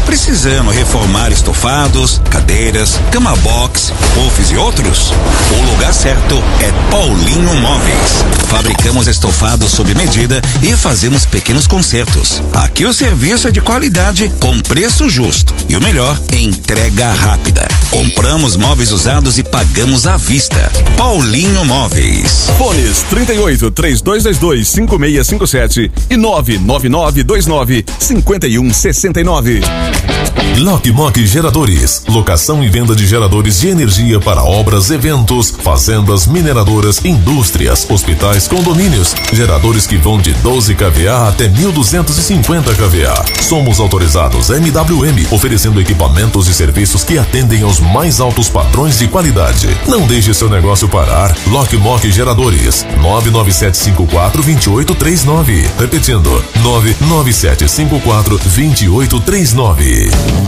Precisando reformar estofados, cadeiras, cama box, puffs e outros? O lugar certo é Paulinho Móveis. Fabricamos estofados sob medida e fazemos pequenos consertos. Aqui o serviço é de qualidade com preço justo. E o melhor, entrega rápida. Compramos móveis usados e pagamos à vista. Paulinho Móveis. Fones 38 3222 5657 e 99929 5169. Lockmock Geradores, locação e venda de geradores de energia para obras, eventos, fazendas, mineradoras, indústrias, hospitais, condomínios. Geradores que vão de 12 kVA até 1250 kVA. Somos autorizados MWM, oferecendo equipamentos e serviços que atendem aos mais altos padrões de qualidade. Não deixe seu negócio parar. Lockmock Geradores, 99754-2839. Repetindo, 99754-2839.